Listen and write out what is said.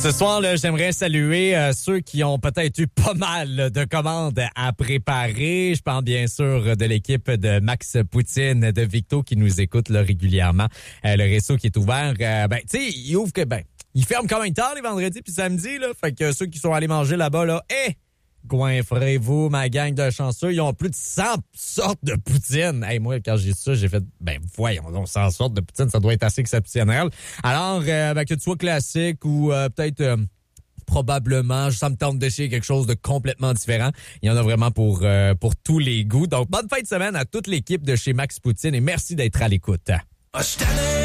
Ce soir, là, j'aimerais saluer ceux qui ont peut-être eu pas mal de commandes à préparer. Je parle bien sûr de l'équipe de Max Poutine, de Victo qui nous écoute là, régulièrement. Le resto qui est ouvert, tu sais, il ferme quand même tard les vendredis puis samedis, là. Fait que ceux qui sont allés manger là-bas, là, goinfrez-vous, ma gang de chanceux. Ils ont plus de 100 sortes de poutine. Hey, moi, quand j'ai ça, j'ai fait, voyons donc, 100 sortes de poutine, ça doit être assez exceptionnel. Alors, que tu sois classique ou peut-être probablement, ça me tente d'essayer quelque chose de complètement différent. Il y en a vraiment pour tous les goûts. Donc, bonne fin de semaine à toute l'équipe de chez Max Poutine et merci d'être à l'écoute.